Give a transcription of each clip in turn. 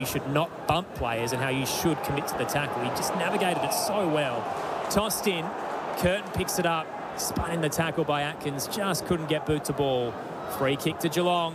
you should not bump players and how you should commit to the tackle. He just navigated it so well. Tossed in, Curtin picks it up, spun in the tackle by Atkins, just couldn't get boot to ball. Free kick to Geelong.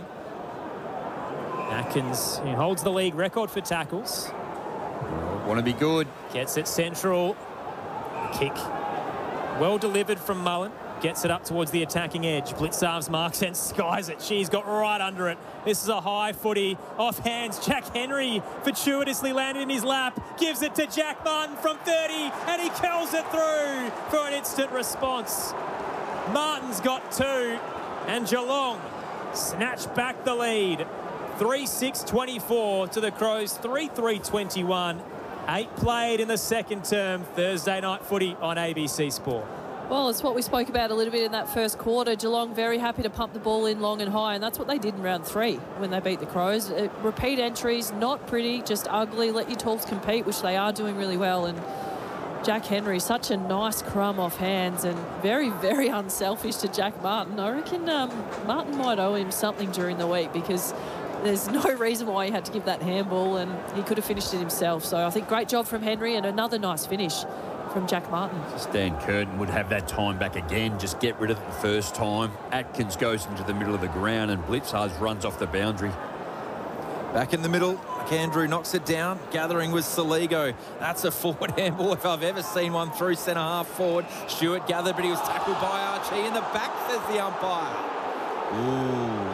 Atkins, who holds the league record for tackles. Want to be good. Gets it central. Kick. Well delivered from Mullen. Gets it up towards the attacking edge. Blitzarves marks and skies it. She's got right under it. This is a high footy. Off hands. Jack Henry fortuitously landed in his lap. Gives it to Jack Martin from 30 and he curls it through for an instant response. Martin's got two and Geelong snatch back the lead. 3-6-24 to the Crows. 3-3-21. 8 played in the second term. Thursday night footy on ABC Sport. Well, it's what we spoke about a little bit in that first quarter. Geelong very happy to pump the ball in long and high, and that's what they did in round 3 when they beat the Crows. Repeat entries, not pretty, just ugly. Let your talks compete, which they are doing really well. And Jack Henry, such a nice crumb off hands and very, very unselfish to Jack Martin. I reckon Martin might owe him something during the week because there's no reason why he had to give that handball and he could have finished it himself. So I think great job from Henry and another nice finish from Jack Martin. Dan Curtin would have that time back again. Just get rid of it the first time. Atkins goes into the middle of the ground and Blitzarves runs off the boundary. Back in the middle, Andrew knocks it down. Gathering with Saligo. That's a forward handball if I've ever seen one through centre half forward. Stewart gathered, but he was tackled by Archie in the back, says the umpire. Ooh.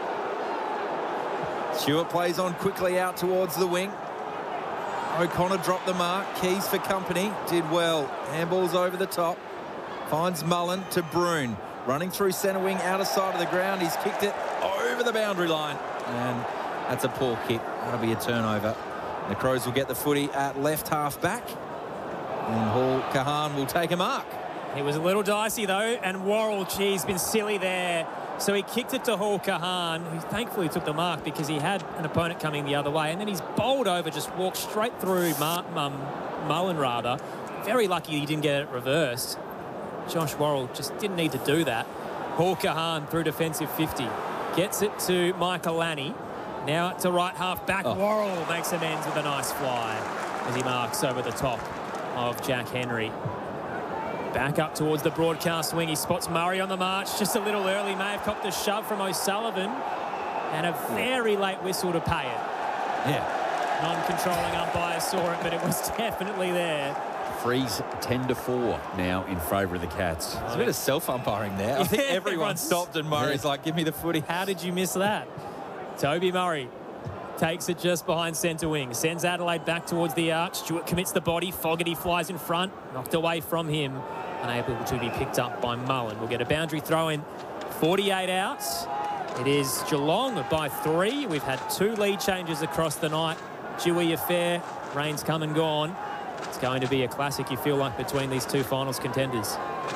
Stewart plays on quickly out towards the wing. O'Connor dropped the mark. Keys for company. Did well. Handballs over the top. Finds Mullen to Broon. Running through centre wing, outer side of the ground. He's kicked it over the boundary line. And that's a poor kick. That'll be a turnover. The Crows will get the footy at left half back. And Hall Kahan will take a mark. It was a little dicey, though, and Worrell, geez, been silly there. So he kicked it to Hall Kahan, who thankfully took the mark because he had an opponent coming the other way. And then he's bowled over, just walked straight through Mullen, rather. Very lucky he didn't get it reversed. Josh Worrell just didn't need to do that. Hall Kahan through defensive 50. Gets it to Michael Lanny. Now to right half back. Worrell makes amends with a nice fly as he marks over the top of Jack Henry. Back up towards the broadcast wing. He spots Murray on the march. Just a little early. May have copped a shove from O'Sullivan. And a very late whistle to pay it. Yeah. Non-controlling umpire saw it, but it was definitely there. Freeze 10-4 now in favour of the Cats. There's a bit of self-umpiring there. I think everyone stopped and Murray's like, give me the footy. How did you miss that? Toby Murray takes it just behind centre wing. Sends Adelaide back towards the arch. Stewart commits the body. Fogarty flies in front. Knocked away from him. Unable to be picked up by Mullen. We'll get a boundary throw in. 48 outs. It is Geelong by 3. We've had 2 lead changes across the night. Dewey affair. Rain's come and gone. It's going to be a classic, you feel like, between these 2 finals contenders.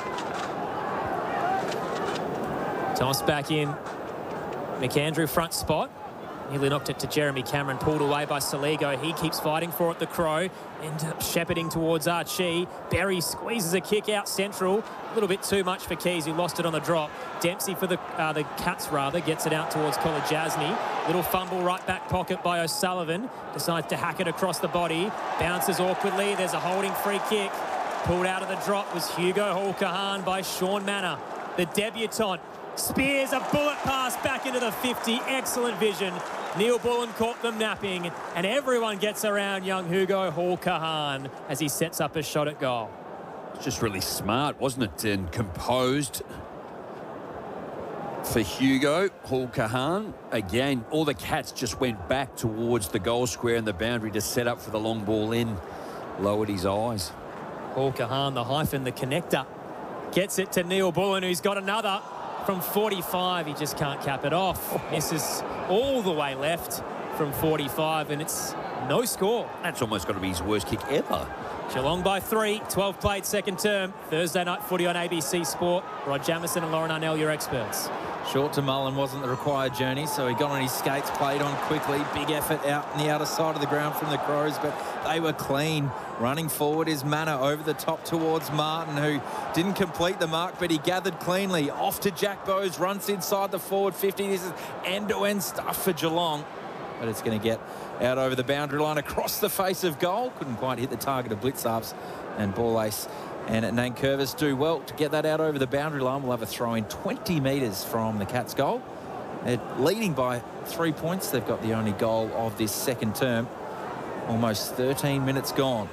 Toss back in. McAndrew front spot. Nearly knocked it to Jeremy Cameron, pulled away by Saligo. He keeps fighting for it, the Crow. Ends up shepherding towards Archie. Berry squeezes a kick out central. A little bit too much for Keys, who lost it on the drop. Dempsey for the Cats, rather, gets it out towards Kolodjasny. Little fumble right back pocket by O'Sullivan. Decides to hack it across the body. Bounces awkwardly. There's a holding free kick. Pulled out of the drop was Hugo Hall Kahan by Sean Manor, the debutant. Spears a bullet pass back into the 50. Excellent vision. Neil Bullen caught them napping, and everyone gets around young Hugo Hall Kahan as he sets up a shot at goal. It's just really smart, wasn't it? And composed for Hugo Hall Kahan. Again, all the Cats just went back towards the goal square and the boundary to set up for the long ball in. Lowered his eyes. Hall Kahan, the hyphen, the connector. Gets it to Neil Bullen, who's got another. From 45, he just can't cap it off. Misses all the way left from 45, and it's no score. That's almost got to be his worst kick ever. Geelong by 3, 12 played second term. Thursday night footy on ABC Sport. Rod Jamieson and Lauren Arnell, your experts. Short to Mullen wasn't the required journey, so he got on his skates, played on quickly. Big effort out on the outer side of the ground from the Crows, but they were clean. Running forward is Manor over the top towards Martin, who didn't complete the mark, but he gathered cleanly. Off to Jack Bowes, runs inside the forward 50. This is end-to-end stuff for Geelong. but it's going to get out over the boundary line across the face of goal. Couldn't quite hit the target of Blitzarves, and Ball Ace and Nankervis do well to get that out over the boundary line. We'll have a throw in 20 metres from the Cats' goal. They're leading by 3 points. They've got the only goal of this second term. Almost 13 minutes gone.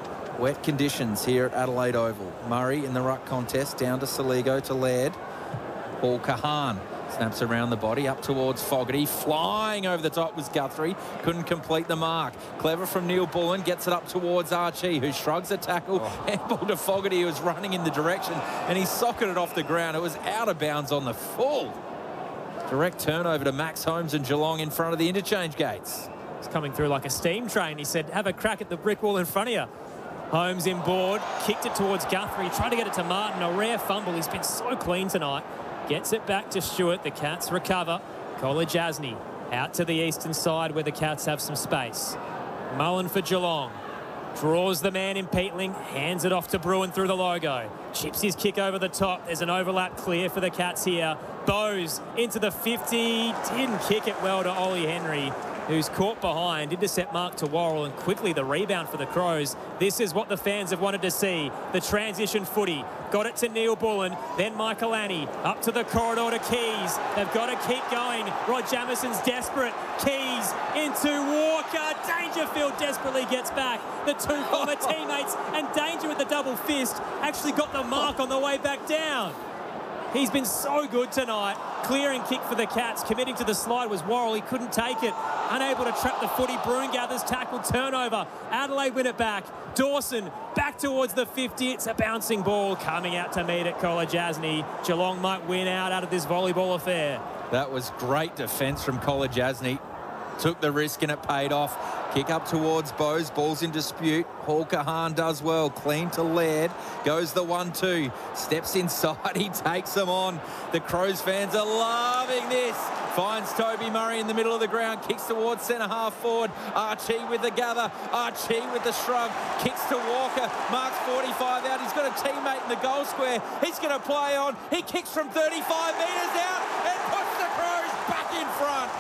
Wet conditions here at Adelaide Oval. Murray in the ruck contest, down to Saligo, to Laird. Paul Kahan snaps around the body, up towards Fogarty. Flying over the top was Guthrie. Couldn't complete the mark. Clever from Neil Bullen. Gets it up towards Archie, who shrugs a tackle. Handball to Fogarty, who was running in the direction, and he socketed off the ground. It was out of bounds on the full. Direct turnover to Max Holmes and Geelong in front of the interchange gates. It's coming through like a steam train. He said, have a crack at the brick wall in front of you. Holmes inboard, kicked it towards Guthrie, tried to get it to Martin. A rare fumble. He's been so clean tonight. Gets it back to Stewart. The Cats recover. Kolodjasny out to the eastern side where the Cats have some space. Mullen for Geelong. Draws the man in Peatling, hands it off to Bruin through the logo. Chips his kick over the top. There's an overlap clear for the Cats here. Bowes into the 50. Didn't kick it well to Ollie Henry, who's caught behind. Intercept mark to Worrell, and quickly the rebound for the Crows. This is what the fans have wanted to see. The transition footy. Got it to Neil Bullen, then Michael Annie. Up to the corridor to Keys. They've got to keep going. Rod Jamison's desperate. Keys into Walker. Dangerfield desperately gets back. The two former teammates, and Danger with the double fist actually got the mark on the way back down. He's been so good tonight. Clearing kick for the Cats. Committing to the slide was Worrell. He couldn't take it. Unable to trap the footy. Bruin gathers tackle. Turnover. Adelaide win it back. Dawson back towards the 50. It's a bouncing ball coming out to meet it. Kolodjasny. Geelong might win out of this volleyball affair. That was great defence from Kolodjasny. Took the risk and it paid off. Kick up towards Bowes. Ball's in dispute. Paul Kahan does well. Clean to Laird. Goes the 1-2. Steps inside. He takes them on. The Crows fans are loving this. Finds Toby Murray in the middle of the ground. Kicks towards centre half forward. Archie with the gather. Archie with the shrug. Kicks to Walker. Marks 45 out. He's got a teammate in the goal square. He's going to play on. He kicks from 35 metres out and puts the Crows back in front.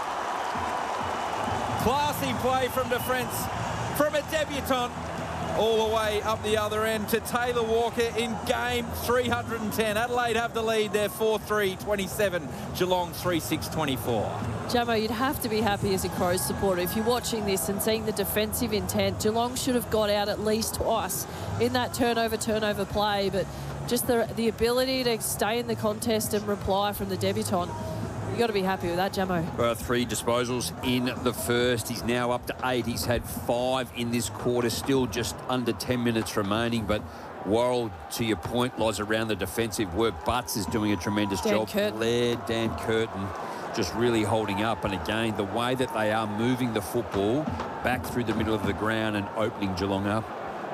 Classy play from defence from a debutant all the way up the other end to Taylor Walker in game 310. Adelaide have the lead. They're 4-3-27. Geelong 3-6-24. Jamo, you'd have to be happy as a Crows supporter. If you're watching this and seeing the defensive intent, Geelong should have got out at least twice in that turnover play, but just the ability to stay in the contest and reply from the debutant. You've got to be happy with that, Jamo. 3 disposals in the first. He's now up to 8. He's had 5 in this quarter. Still just under 10 minutes remaining. But Worrell, to your point, lies around the defensive work. Butts is doing a tremendous job. Laird, Dan Curtin just really holding up. And again, the way that they are moving the football back through the middle of the ground and opening Geelong up.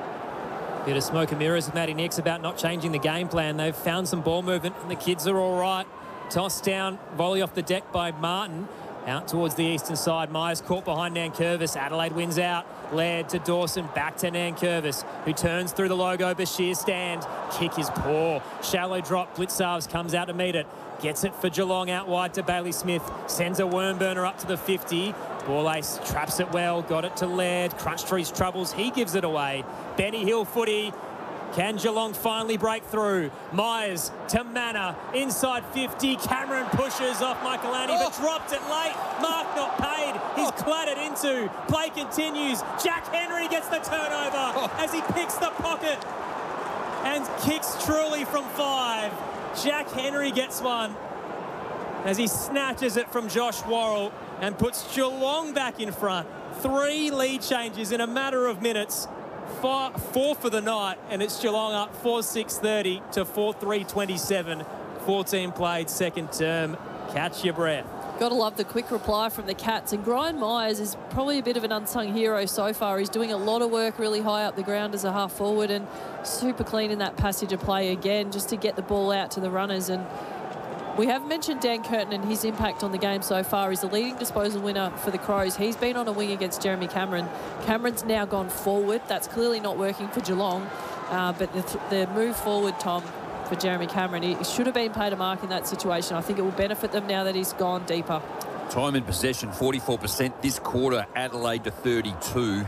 Bit of smoke and mirrors with Matty Nix about not changing the game plan. They've found some ball movement and the kids are all right. Tossed down, volley off the deck by Martin. Out towards the eastern side. Myers caught behind Nankervis. Adelaide wins out. Laird to Dawson. Back to Nankervis, who turns through the logo. Bashir stand. Kick is poor. Shallow drop. Blitzarves comes out to meet it. Gets it for Geelong out wide to Bailey Smith. Sends a worm burner up to the 50. Ball Ace traps it well. Got it to Laird. Crunched through his troubles. He gives it away. Benny Hill footy. Can Geelong finally break through? Myers to Manor. Inside 50. Cameron pushes off Michael Annie, but dropped it late. Mark not paid. He's clattered into. Play continues. Jack Henry gets the turnover as he picks the pocket and kicks truly from 5. Jack Henry gets one as he snatches it from Josh Worrell and puts Geelong back in front. 3 lead changes in a matter of minutes. 4 for the night, and it's Geelong up 4-6-30 to 4-3-27. 14 played second term. Catch your breath. Got to love the quick reply from the Cats. And Brian Myers is probably a bit of an unsung hero so far. He's doing a lot of work really high up the ground as a half forward and super clean in that passage of play again just to get the ball out to the runners. And we have mentioned Dan Curtin and his impact on the game so far. He's the leading disposal winner for the Crows. He's been on a wing against Jeremy Cameron. Cameron's now gone forward. That's clearly not working for Geelong. But the move forward, Tom, for Jeremy Cameron, he should have been paid a mark in that situation. I think it will benefit them now that he's gone deeper. Time in possession, 44% this quarter. Adelaide to 32.